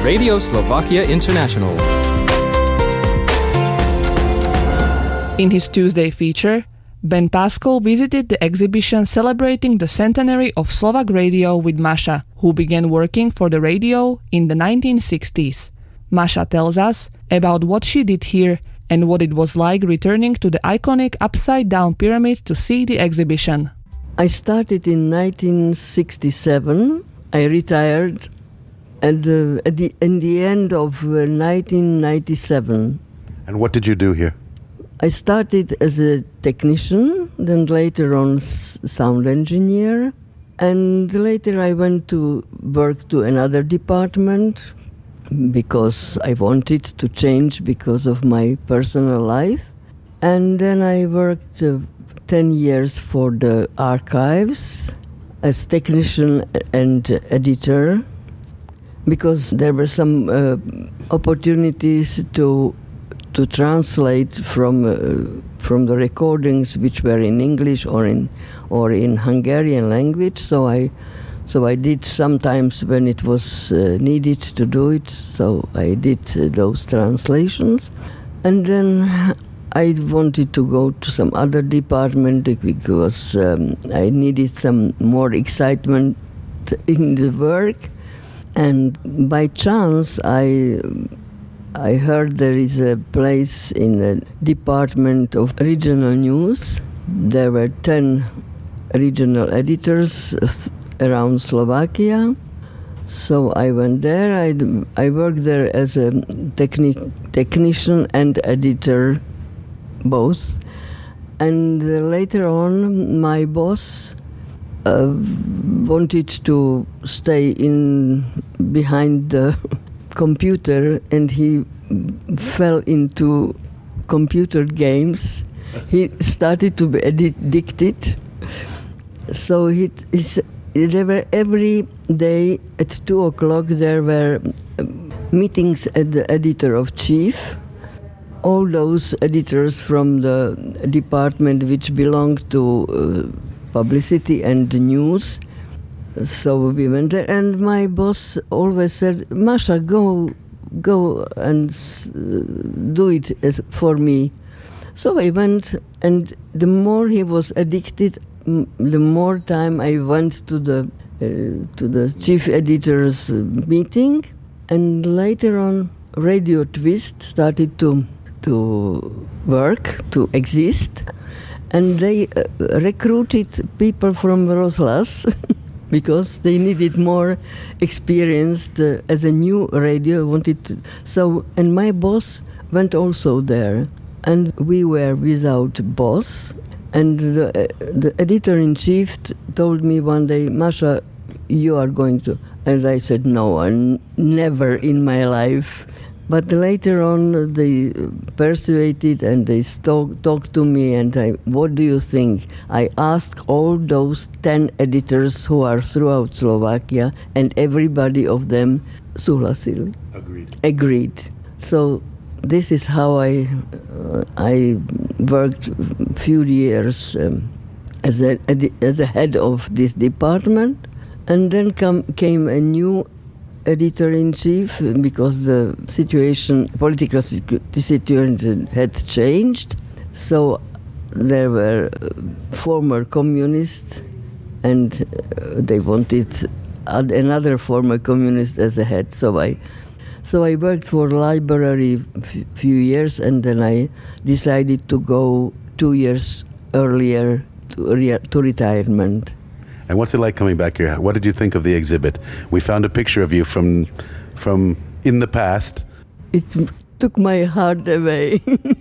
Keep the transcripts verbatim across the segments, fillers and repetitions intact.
Radio Slovakia International. In his Tuesday feature, Ben Paskal visited the exhibition celebrating the centenary of Slovak radio with Masha, who began working for the radio in the nineteen sixties. Masha tells us about what she did here and what it was like returning to the iconic upside-down pyramid to see the exhibition. I started in nineteen sixty-seven. I retired at the, at the, in the end of uh, nineteen ninety-seven. And what did you do here? I started as a technician, then later on s- sound engineer, and later I went to work to another department because I wanted to change because of my personal life. And then I worked uh, ten years for the archives as technician and editor, because there were some uh, opportunities to to translate from uh, from the recordings which were in English or in or in Hungarian language. So I so I did sometimes when it was uh, needed to do it. So I did uh, those translations, and then I wanted to go to some other department because um, I needed some more excitement in the work. And by chance, I I heard there is a place in the Department of Regional News. There were ten regional editors around Slovakia. So I went there. I, I worked there as a techni- technician and editor, both. And uh, later on, my boss uh, wanted to stay in behind the computer, and he fell into computer games. He started to be addicted. So he, he there were every day at two o'clock there were meetings at the editor of chief. All those editors from the department which belonged to uh, publicity and news. So we went there, and my boss always said, "Masha, go, go and uh, do it as for me." So I went, and the more he was addicted, m- the more time I went to the uh, to the chief editor's meeting, and later on, Radio Twist started to to work, to exist, and they uh, recruited people from Rozhlas. Because they needed more experienced uh, as a new radio. Wanted to, so, and my boss went also there, and we were without boss. And the, uh, the editor-in-chief t- told me one day, "Masha, you are going to," and I said, "No, n- never in my life." But later on, they persuaded and they talk, talked to me, and I, what do you think? I asked all those ten editors who are throughout Slovakia, and everybody of them súhlasil. Agreed. Agreed. So this is how I uh, I worked a few years um, as a as a head of this department, and then come, came a new editor-in-chief because the situation, political situation had changed. So there were former communists, and they wanted another former communist as a head. So I, so I worked for library a few years, and then I decided to go two years earlier to, re- to retirement. And what's it like coming back here? What did you think of the exhibit? We found a picture of you from from in the past. It took my heart away.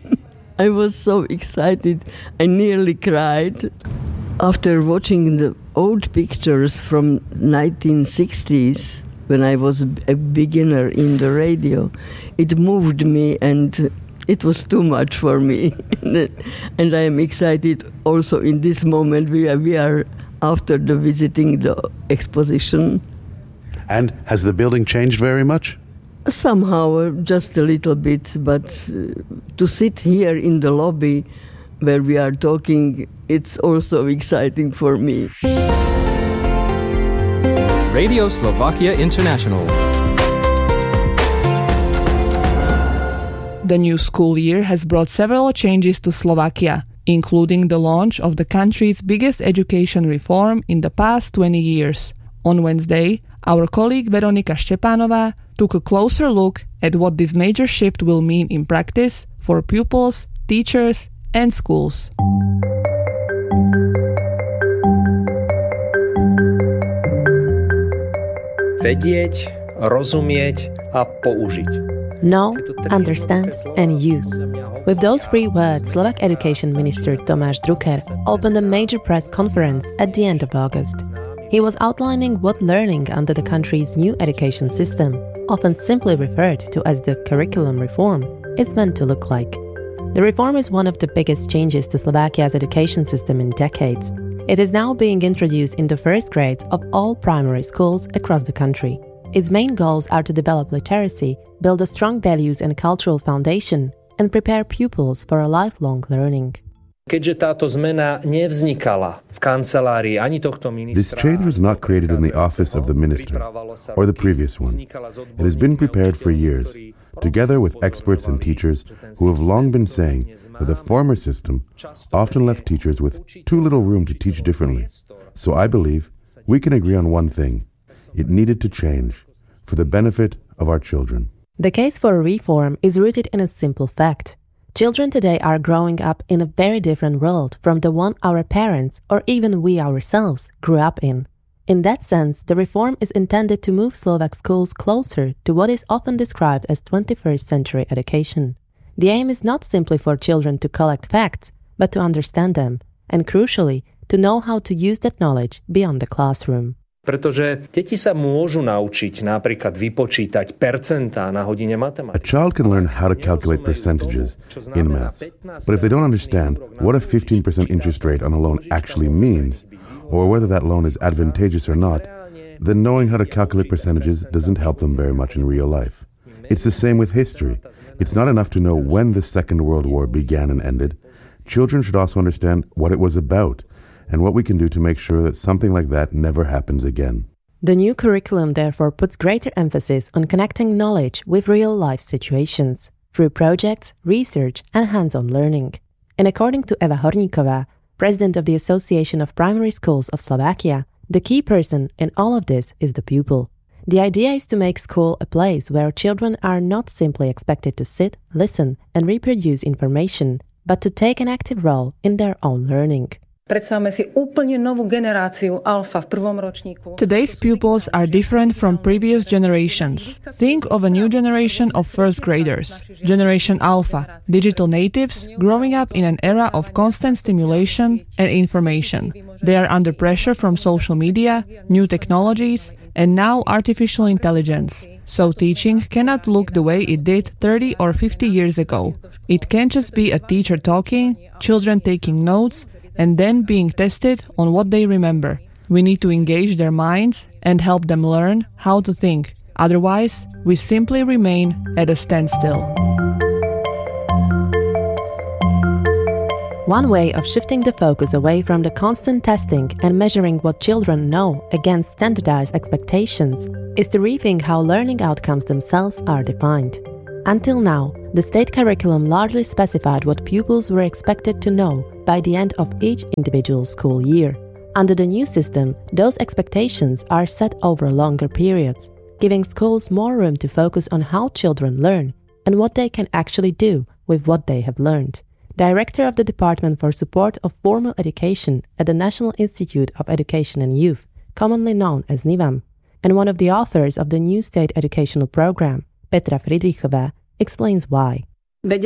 I was so excited. I nearly cried. After watching the old pictures from nineteen sixties, when I was a beginner in the radio, it moved me, and it was too much for me. And I am excited also in this moment. We are, we are after the visiting the exposition. And has the building changed very much? Somehow, uh, just a little bit, but uh, to sit here in the lobby where we are talking, it's also exciting for me. Radio Slovakia International. The new school year has brought several changes to Slovakia, including the launch of the country's biggest education reform in the past twenty years. On Wednesday, our colleague Veronika Štepanová took a closer look at what this major shift will mean in practice for pupils, teachers, and schools. Vedieť, rozumieť a použiť. Know, understand, and use. With those three words, Slovak Education Minister Tomáš Drucker opened a major press conference at the end of August. He was outlining what learning under the country's new education system, often simply referred to as the curriculum reform, is meant to look like. The reform is one of the biggest changes to Slovakia's education system in decades. It is now being introduced in the first grades of all primary schools across the country. Its main goals are to develop literacy, build a strong values and cultural foundation, and prepare pupils for a lifelong learning. Keďže táto zmena nevznikala v kancelárii ani tohto ministra. This change was not created in the office of the minister or the previous one. It has been prepared for years, together with experts and teachers who have long been saying that the former system often left teachers with too little room to teach differently. So I believe we can agree on one thing. It needed to change for the benefit of our children. The case for a reform is rooted in a simple fact. Children today are growing up in a very different world from the one our parents or even we ourselves grew up in. In that sense, the reform is intended to move Slovak schools closer to what is often described as twenty-first century education. The aim is not simply for children to collect facts, but to understand them, and crucially, to know how to use that knowledge beyond the classroom. Pretože deti sa môžu naučiť napríklad vypočítať percentá na hodine matematiky. A child can learn how to calculate percentages in maths, but if they don't understand what a fifteen percent interest rate on a loan actually means, or whether that loan is advantageous or not, then knowing how to calculate percentages doesn't help them very much in real life. It's the same with history. It's not enough to know when the Second World War began and ended. Children should also understand what it was about, and what we can do to make sure that something like that never happens again. The new curriculum therefore puts greater emphasis on connecting knowledge with real-life situations through projects, research, and hands-on learning. And according to Eva Horníková, president of the Association of Primary Schools of Slovakia, the key person in all of this is the pupil. The idea is to make school a place where children are not simply expected to sit, listen, and reproduce information, but to take an active role in their own learning. Today's pupils are different from previous generations. Think of a new generation of first graders, Generation Alpha, digital natives growing up in an era of constant stimulation and information. They are under pressure from social media, new technologies, and now artificial intelligence. So teaching cannot look the way it did thirty or fifty years ago. It can't just be a teacher talking, children taking notes, and then being tested on what they remember. We need to engage their minds and help them learn how to think. Otherwise, we simply remain at a standstill. One way of shifting the focus away from the constant testing and measuring what children know against standardized expectations is to rethink how learning outcomes themselves are defined. Until now, the state curriculum largely specified what pupils were expected to know by the end of each individual school year. Under the new system, those expectations are set over longer periods, giving schools more room to focus on how children learn and what they can actually do with what they have learned. Director of the Department for Support of Formal Education at the National Institute of Education and Youth, commonly known as NIVAM, and one of the authors of the new state educational program, Petra Friedrichová, explains why. We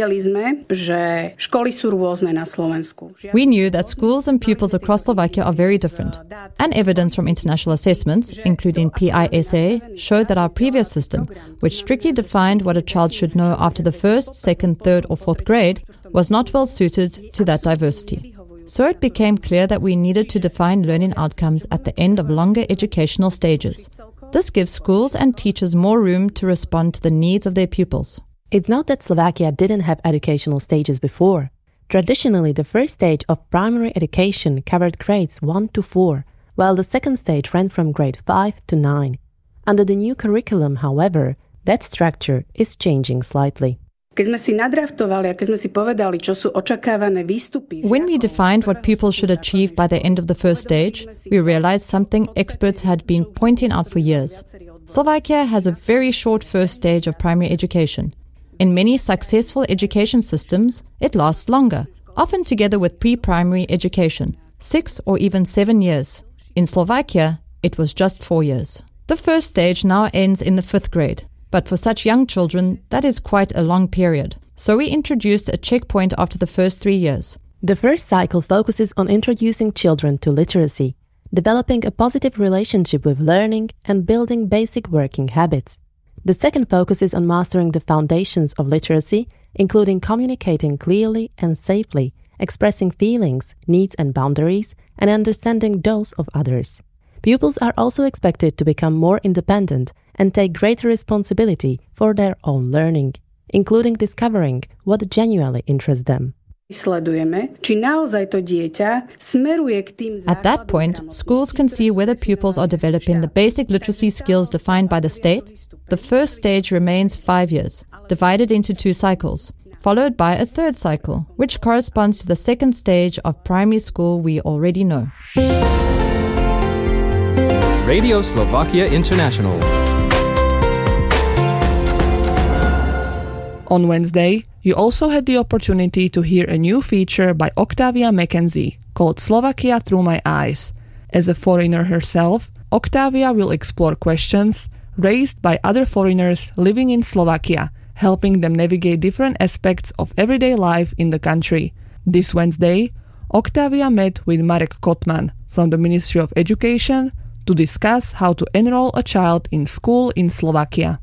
knew that schools and pupils across Slovakia are very different, and evidence from international assessments, including P I S A, showed that our previous system, which strictly defined what a child should know after the first, second, third or fourth grade, was not well suited to that diversity. So it became clear that we needed to define learning outcomes at the end of longer educational stages. This gives schools and teachers more room to respond to the needs of their pupils. It's not that Slovakia didn't have educational stages before. Traditionally, the first stage of primary education covered grades one to four, while the second stage ran from grade five to nine. Under the new curriculum, however, that structure is changing slightly. When we defined what pupils should achieve by the end of the first stage, we realized something experts had been pointing out for years. Slovakia has a very short first stage of primary education. In many successful education systems, it lasts longer, often together with pre-primary education, six or even seven years. In Slovakia, it was just four years. The first stage now ends in the fifth grade, but for such young children, that is quite a long period. So we introduced a checkpoint after the first three years. The first cycle focuses on introducing children to literacy, developing a positive relationship with learning and building basic working habits. The second focuses on mastering the foundations of literacy, including communicating clearly and safely, expressing feelings, needs and boundaries, and understanding those of others. Pupils are also expected to become more independent and take greater responsibility for their own learning, including discovering what genuinely interests them. At that point, schools can see whether pupils are developing the basic literacy skills defined by the state. The first stage remains five years, divided into two cycles, followed by a third cycle, which corresponds to the second stage of primary school we already know. Radio Slovakia International. On Wednesday, you also had the opportunity to hear a new feature by Octavia Mackenzie called Slovakia Through My Eyes. As a foreigner herself, Octavia will explore questions raised by other foreigners living in Slovakia, helping them navigate different aspects of everyday life in the country. This Wednesday, Octavia met with Marek Kotman from the Ministry of Education to discuss how to enroll a child in school in Slovakia.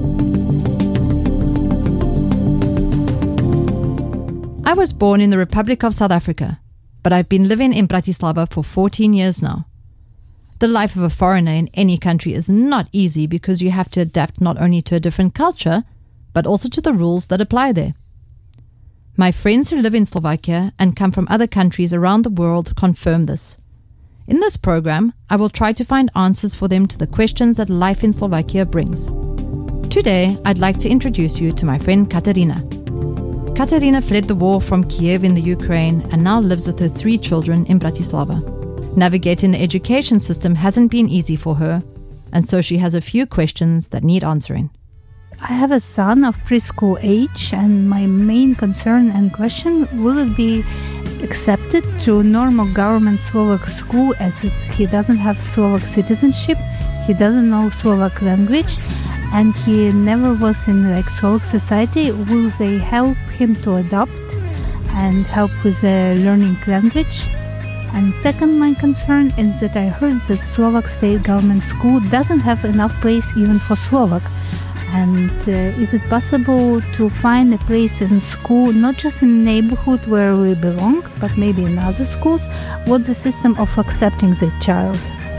I was born in the Republic of South Africa, but I've been living in Bratislava for fourteen years now. The life of a foreigner in any country is not easy because you have to adapt not only to a different culture, but also to the rules that apply there. My friends who live in Slovakia and come from other countries around the world confirm this. In this program, I will try to find answers for them to the questions that life in Slovakia brings. Today, I'd like to introduce you to my friend Katerina. Katerina fled the war from Kiev in the Ukraine and now lives with her three children in Bratislava. Navigating the education system hasn't been easy for her, and so she has a few questions that need answering. I have a son of preschool age, and my main concern and question, will it be accepted to normal government Slovak school, as it, he doesn't have Slovak citizenship, he doesn't know Slovak language, and he never was in like Slovak society. Will they help him to adopt and help with the learning language? And second, my concern is that I heard that Slovak state government school doesn't have enough place even for Slovak. And uh, is it possible to find a place in school, not just in the neighborhood where we belong, but maybe in other schools? What's the system of accepting the child?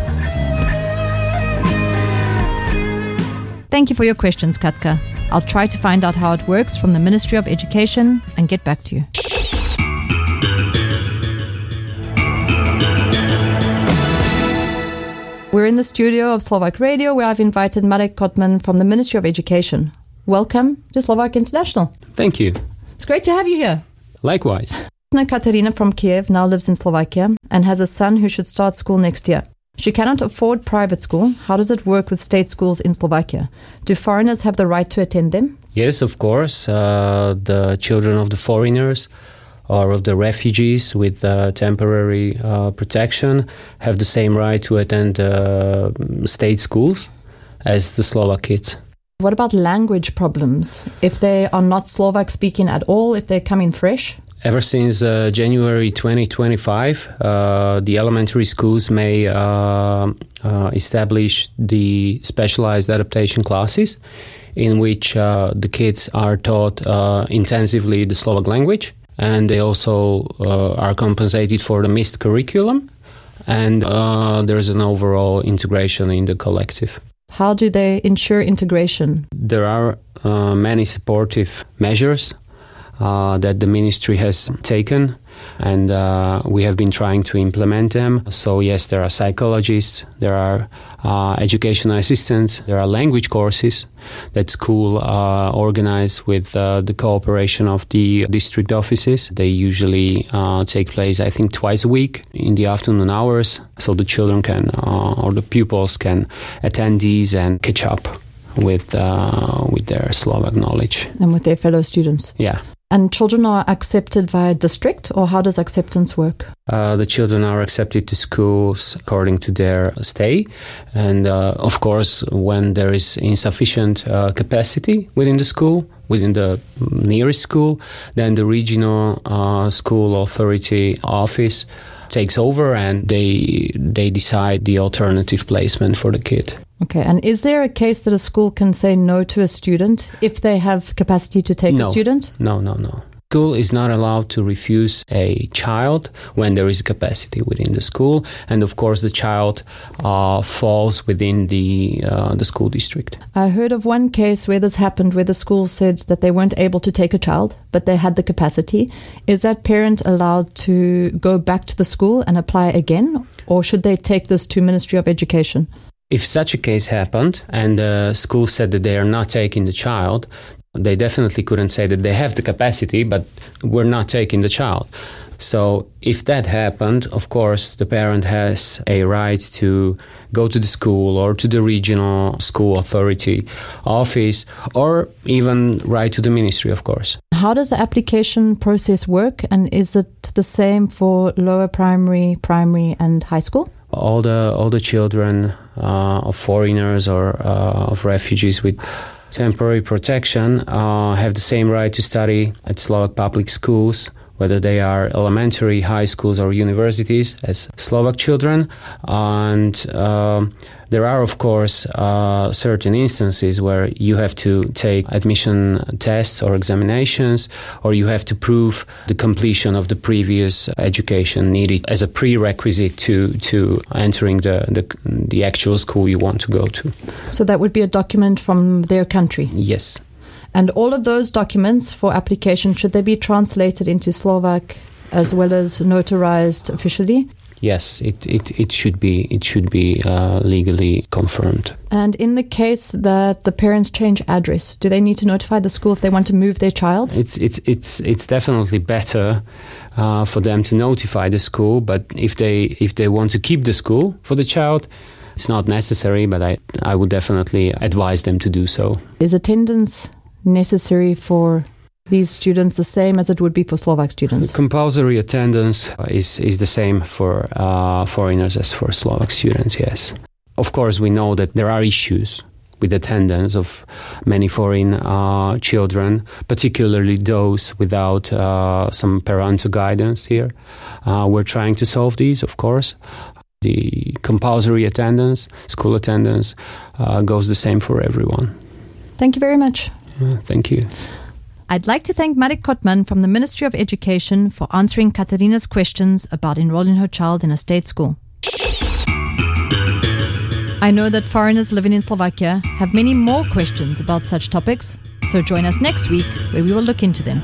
Thank you for your questions, Katka. I'll try to find out how it works from the Ministry of Education and get back to you. We're in the studio of Slovak Radio, where I've invited Marek Kotman from the Ministry of Education. Welcome to Slovak International. Thank you. It's great to have you here. Likewise. Katerina from Kiev now lives in Slovakia and has a son who should start school next year. She cannot afford private school. How does it work with state schools in Slovakia? Do foreigners have the right to attend them? Yes, of course. Uh, the children of the foreigners or of the refugees with uh, temporary uh, protection have the same right to attend uh, state schools as the Slovak kids. What about language problems? If they are not Slovak speaking at all, if they're coming fresh? Ever since uh, January twenty twenty-five, uh, the elementary schools may uh, uh, establish the specialized adaptation classes in which uh, the kids are taught uh, intensively the Slovak language, and they also uh, are compensated for the missed curriculum, and uh, there's an overall integration in the collective. How do they ensure integration? There are uh, many supportive measures Uh, that the ministry has taken. and uh, we have been trying to implement them. So yes, there are psychologists, there are uh, educational assistants, there are language courses that school uh, organize with uh, the cooperation of the district offices. They usually uh, take place, I think, twice a week in the afternoon hours, so the children can, uh, or the pupils can attend these and catch up with uh, with their Slovak knowledge. And with their fellow students. Yeah. And children are accepted via district, or how does acceptance work? Uh, the children are accepted to schools according to their stay. And uh, of course, when there is insufficient uh, capacity within the school, within the nearest school, then the regional uh, school authority office takes over and they they decide the alternative placement for the kid. Okay, and is there a case that a school can say no to a student if they have capacity to take no. a student? No, no, no. School is not allowed to refuse a child when there is capacity within the school, and of course the child uh, falls within the uh, the school district. I heard of one case where this happened, where the school said that they weren't able to take a child, but they had the capacity. Is that parent allowed to go back to the school and apply again, or should they take this to Ministry of Education? If such a case happened and the school said that they are not taking the child, they definitely couldn't say that they have the capacity, but we're not taking the child. So if that happened, of course, the parent has a right to go to the school or to the regional school authority office, or even write to the ministry, of course. How does the application process work, and is it the same for lower primary, primary and high school? All the all the children uh, of foreigners or uh, of refugees with temporary protection uh, have the same right to study at Slovak public schools, whether they are elementary, high schools or universities, as Slovak children. And um, there are, of course, uh, certain instances where you have to take admission tests or examinations, or you have to prove the completion of the previous education needed as a prerequisite to, to entering the, the, the actual school you want to go to. So that would be a document from their country? Yes. And all of those documents for application, should they be translated into Slovak as well as notarized officially? Yes, it, it, it should be it should be uh, legally confirmed. And in the case that the parents change address, do they need to notify the school if they want to move their child? It's it's it's it's definitely better uh, for them to notify the school. But if they if they want to keep the school for the child, it's not necessary. But I I would definitely advise them to do so. Is attendance necessary for these students the same as it would be for Slovak students? Compulsory attendance is, is the same for uh, foreigners as for Slovak students, yes. Of course, we know that there are issues with attendance of many foreign uh, children, particularly those without uh, some parental guidance here. Uh, we're trying to solve these, of course. The compulsory attendance, school attendance, uh, goes the same for everyone. Thank you very much. Uh, thank you. I'd like to thank Marek Kotman from the Ministry of Education for answering Katarina's questions about enrolling her child in a state school. I know that foreigners living in Slovakia have many more questions about such topics, so join us next week where we will look into them.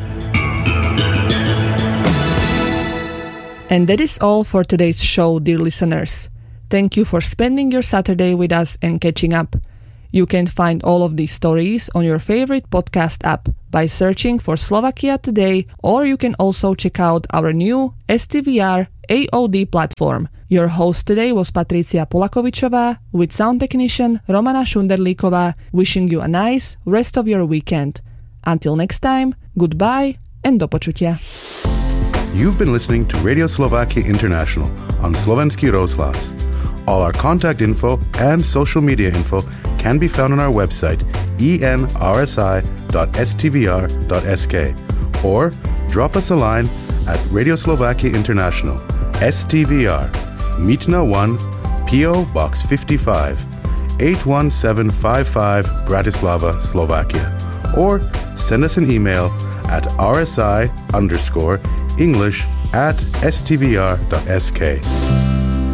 And that is all for today's show, dear listeners. Thank you for spending your Saturday with us and catching up. You can find all of these stories on your favorite podcast app by searching for Slovakia Today, or you can also check out our new S T V R A O D platform. Your host today was Patricia Polakovičová with sound technician Romana Šunderlíková, wishing you a nice rest of your weekend. Until next time, goodbye and do počutia. You've been listening to Radio Slovakia International on Slovenský rozhlas. All our contact info and social media info can be found on our website e n r s i dot s t v r dot s k, or drop us a line at Radio Slovakia International, S T V R, Mítna one, P O Box fifty-five, eight one seven five five, Bratislava, Slovakia. Or send us an email at rsi underscore English at s t v r dot s k.